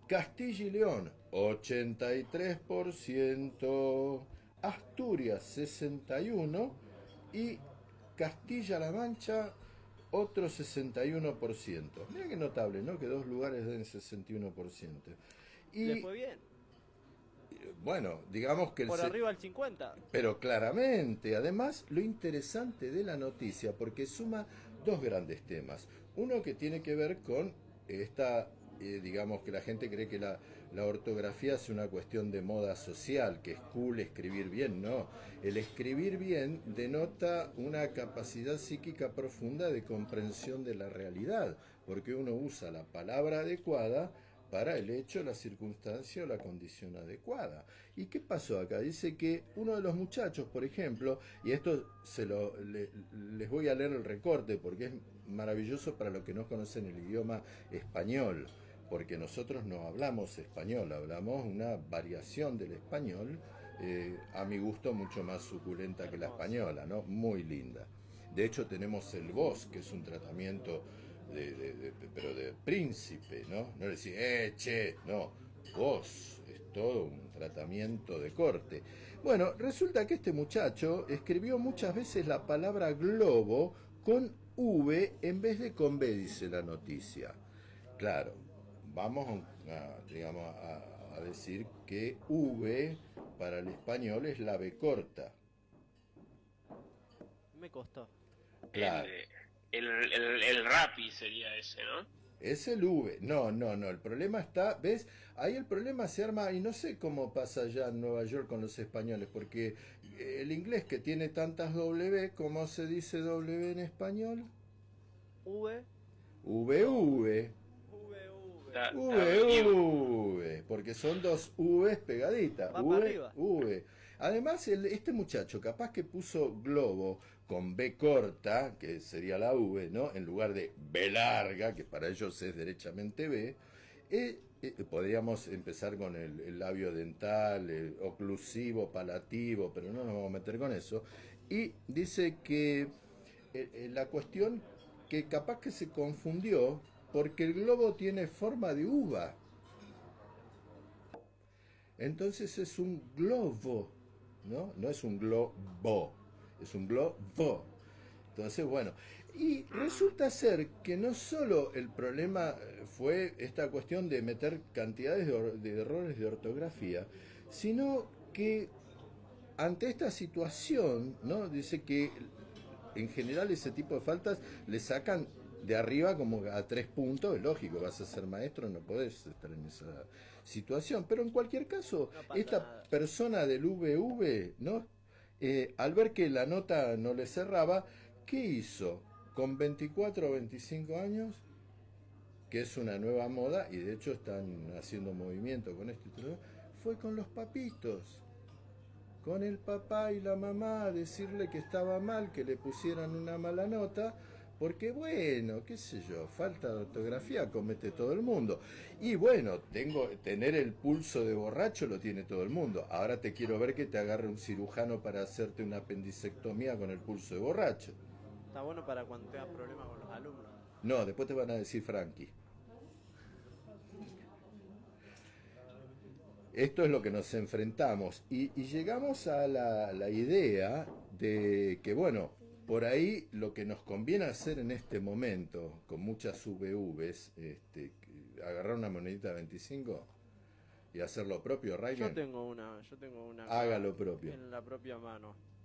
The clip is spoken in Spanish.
Castilla y León, 83%. Asturias, 61%. Y Castilla-La Mancha, otro 61%. Mira qué notable, ¿no? Que dos lugares den 61%. ¿Le Y fue bien? bueno, digamos que Por arriba del 50. pero claramente, además, lo interesante de la noticia, porque suma dos grandes temas. Uno que tiene que ver con esta, digamos que la gente cree que la ortografía es una cuestión de moda social, que es cool escribir bien. No, el escribir bien denota una capacidad psíquica profunda de comprensión de la realidad, porque uno usa la palabra adecuada para el hecho, la circunstancia o la condición adecuada. ¿Y qué pasó acá? Dice que uno de los muchachos, por ejemplo, y esto les voy a leer el recorte porque es maravilloso para los que no conocen el idioma español, porque nosotros no hablamos español, hablamos una variación del español, a mi gusto mucho más suculenta que la Hermoso. española, ¿no? Muy linda. De hecho tenemos el voz, que es un tratamiento pero de príncipe, ¿no? No decir, che, no, vos, es todo un tratamiento de corte. Bueno, resulta que este muchacho escribió muchas veces la palabra globo con V en vez de con B, dice la noticia. Claro, vamos digamos, a decir que V para el español es la B corta. Me costó. Claro, El, el Rappi sería ese, ¿no? es el V. No, no, no. El problema está, ¿ves? Ahí el problema se arma, y no sé cómo pasa allá en Nueva York con los españoles, porque el inglés que tiene tantas W, ¿cómo se dice W en español? V. No. VV. VV. VV, porque son dos V's pegaditas, Va para V, arriba. V. Además, este muchacho capaz que puso globo con B corta, que sería la V, ¿no? En lugar de B larga, que para ellos es derechamente B. Podríamos empezar con el labio dental, el oclusivo, palativo, pero no nos vamos a meter con eso. Y dice que la cuestión que capaz que se confundió porque el globo tiene forma de uva. Entonces es un globo, ¿no? No es un globo, es un globo. Entonces, bueno, y resulta ser que no solo el problema fue esta cuestión de meter cantidades de errores de ortografía, sino que ante esta situación, ¿no? Dice que en general ese tipo de faltas le sacan de arriba como a 3 puntos, es lógico, vas a ser maestro, no podés estar en esa situación. Pero en cualquier caso, No pasa esta nada. persona del VV, ¿no? Al ver que la nota no le cerraba, ¿qué hizo? Con 24 o 25 años, que es una nueva moda, y de hecho están haciendo movimiento con esto y todo, fue con los papitos, con el papá y la mamá, a decirle que estaba mal, que le pusieran una mala nota, porque bueno, qué sé yo, falta de ortografía comete todo el mundo. Y bueno, tener el pulso de borracho lo tiene todo el mundo. Ahora te quiero ver que te agarre un cirujano para hacerte una apendicectomía con el pulso de borracho. Está bueno para cuando tengas problemas con los alumnos. No, después te van a decir Frankie. Esto es lo que nos enfrentamos y llegamos a la idea de que, bueno, por ahí lo que nos conviene hacer en este momento, con muchas VVs, agarrar una monedita de 25 y hacer lo propio, Raiden, Yo tengo una haga acá lo propio. en la propia mano.